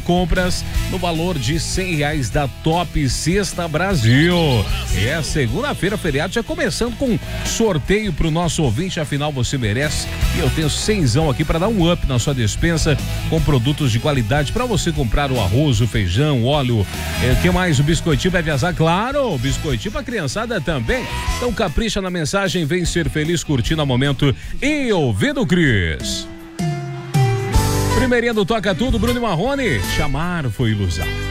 compras no valor de R$100 da Top Cesta Brasil. Segunda-feira, feriado, já começando com sorteio pro nosso ouvinte, afinal você merece. E eu tenho 100zão aqui para dar um up na sua despensa com produtos de qualidade para você comprar o arroz, o feijão, o óleo. O que mais? O biscoitinho vai viajar? Claro, o biscoitinho pra criançada também. Então capricha na mensagem, vem ser feliz curtindo o momento e ouvindo o Cris. Primeirinha do Toca Tudo, Bruno e Marrone, chamar foi ilusão.